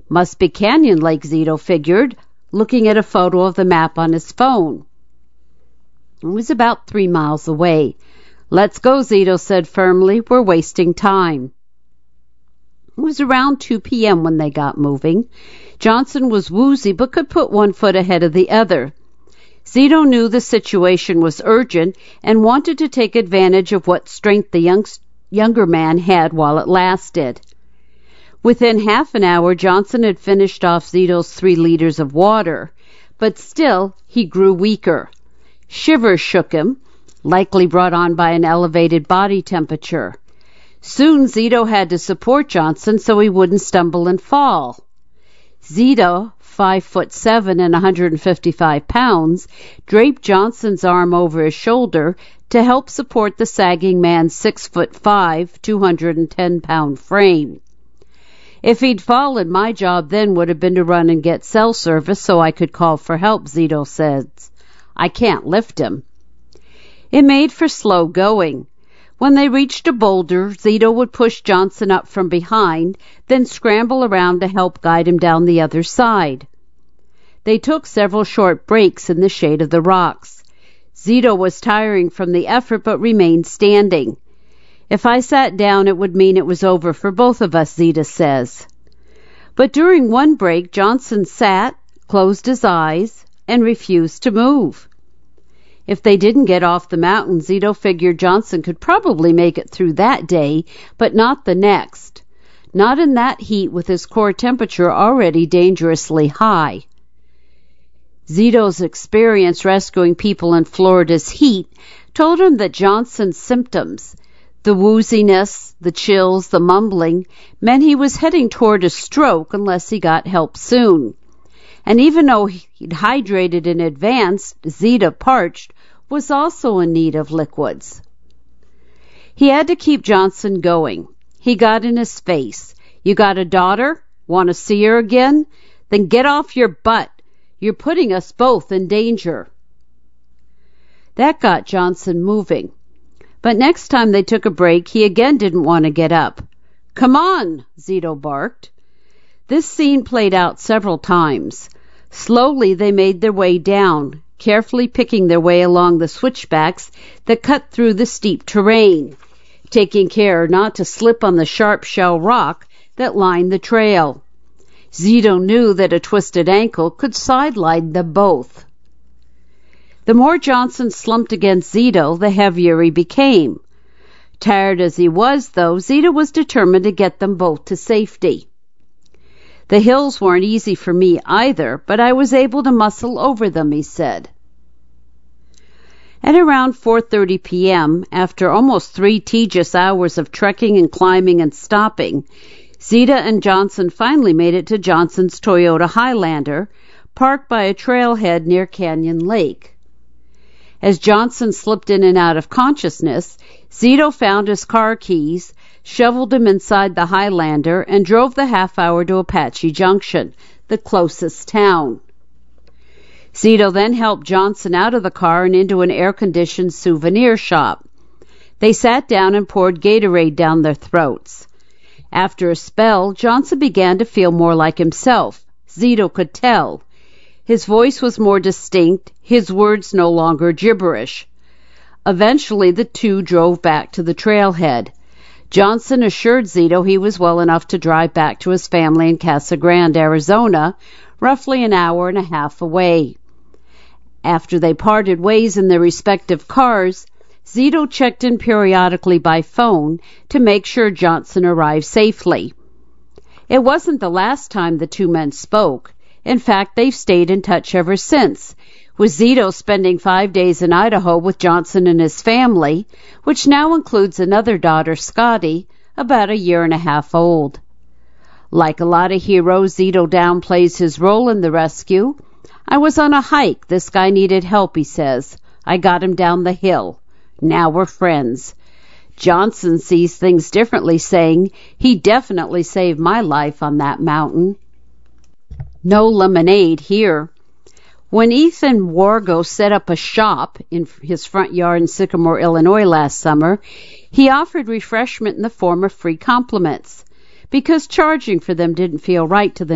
Must be Canyon Lake, Zito figured, looking at a photo of the map on his phone. It was about 3 miles away. Let's go, Zito said firmly. We're wasting time. It was around 2 p.m. when they got moving. Johnson was woozy but could put one foot ahead of the other. Zito knew the situation was urgent and wanted to take advantage of what strength the younger man had while it lasted. Within half an hour, Johnson had finished off Zito's 3 liters of water, but still he grew weaker. Shivers shook him, likely brought on by an elevated body temperature. Soon Zito had to support Johnson so he wouldn't stumble and fall. Zito, 5'7" and 155 pounds, draped Johnson's arm over his shoulder to help support the sagging man's 6'5", 210-pound frame. If he'd fallen, my job then would have been to run and get cell service so I could call for help, Zito said. I can't lift him. It made for slow going. When they reached a boulder, Zito would push Johnson up from behind, then scramble around to help guide him down the other side. They took several short breaks in the shade of the rocks. Zito was tiring from the effort but remained standing. If I sat down, it would mean it was over for both of us, Zito says. But during one break, Johnson sat, closed his eyes, and refused to move. If they didn't get off the mountain, Zito figured Johnson could probably make it through that day, but not the next. Not in that heat with his core temperature already dangerously high. Zito's experience rescuing people in Florida's heat told him that Johnson's symptoms, the wooziness, the chills, the mumbling, meant he was heading toward a stroke unless he got help soon. And even though he'd hydrated in advance, Zito, parched, was also in need of liquids. He had to keep Johnson going. He got in his face. You got a daughter? Want to see her again? Then get off your butt. You're putting us both in danger. That got Johnson moving. But next time they took a break, he again didn't want to get up. Come on, Zito barked. This scene played out several times. Slowly they made their way down, carefully picking their way along the switchbacks that cut through the steep terrain, taking care not to slip on the sharp shell rock that lined the trail. Zito knew that a twisted ankle could sideline them both. The more Johnson slumped against Zito, the heavier he became. Tired as he was, though, Zito was determined to get them both to safety. The hills weren't easy for me either, but I was able to muscle over them, he said. At around 4:30 p.m., after almost 3 tedious hours of trekking and climbing and stopping, Zito and Johnson finally made it to Johnson's Toyota Highlander, parked by a trailhead near Canyon Lake. As Johnson slipped in and out of consciousness, Zito found his car keys, shoveled him inside the Highlander, and drove the half-hour to Apache Junction, the closest town. Zito then helped Johnson out of the car and into an air-conditioned souvenir shop. They sat down and poured Gatorade down their throats. After a spell, Johnson began to feel more like himself. Zito could tell. His voice was more distinct, his words no longer gibberish. Eventually, the two drove back to the trailhead. Johnson assured Zito he was well enough to drive back to his family in Casa Grande, Arizona, roughly an hour and a half away. After they parted ways in their respective cars, Zito checked in periodically by phone to make sure Johnson arrived safely. It wasn't the last time the two men spoke. In fact, they've stayed in touch ever since, with Zito spending 5 days in Idaho with Johnson and his family, which now includes another daughter, Scotty, about 1.5 years old. Like a lot of heroes, Zito downplays his role in the rescue. I was on a hike. This guy needed help, he says. I got him down the hill. Now we're friends. Johnson sees things differently, saying, he definitely saved my life on that mountain. No lemonade here. When Ethan Wargo set up a shop in his front yard in Sycamore, Illinois last summer, he offered refreshment in the form of free compliments, because charging for them didn't feel right to the